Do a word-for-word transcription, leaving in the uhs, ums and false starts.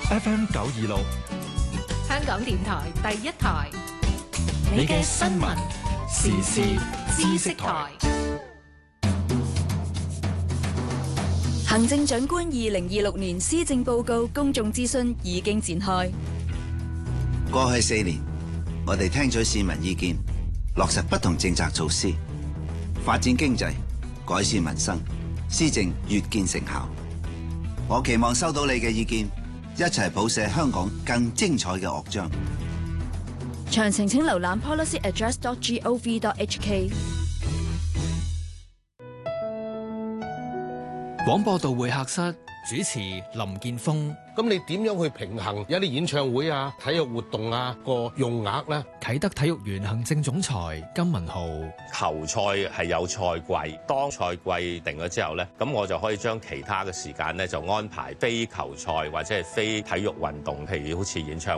F M 九二六， 香港電台第一台， 你嘅新聞時事知識台。 行政長官二零二六年施政報告公眾諮詢已經展開。 過去四年，我哋聽取市民意見，落實不同政策措施，發展經濟，改善民生，施政越見成效。我期望收到你嘅意見，一齊譜寫香港更精彩嘅樂章。 詳情請瀏覽 policy address dot gov dot h k。 廣播道會客室主持林建峰。 咁你點樣去平衡有啲演唱會啊、體育活動啊個用額呢？ 啟德體育園行政總裁金文豪。 球賽係有賽季，當賽季定咗之後呢，咁我就可以將其他嘅時間呢就安排非球賽或者係非體育運動，譬如好似演唱